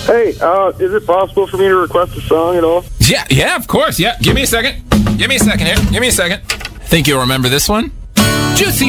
Hey, is it possible for me to request a song at all? Yeah, of course. Yeah, give me a second. Give me a second here. Give me a second. Think you'll remember this one? Juicy